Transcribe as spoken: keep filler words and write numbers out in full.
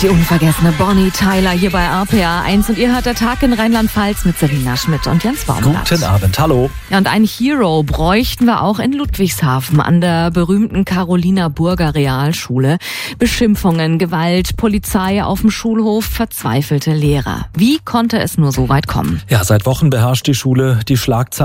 Die unvergessene Bonnie Tyler hier bei R P R eins und ihr hört der Tag in Rheinland-Pfalz mit Selina Schmidt und Jens Baumgart. Guten Abend, hallo. Ja, und ein Hero bräuchten wir auch in Ludwigshafen an der berühmten Carolina Burger Realschule. Beschimpfungen, Gewalt, Polizei auf dem Schulhof, verzweifelte Lehrer. Wie konnte es nur so weit kommen? Ja, seit Wochen beherrscht die Schule die Schlagzeilen.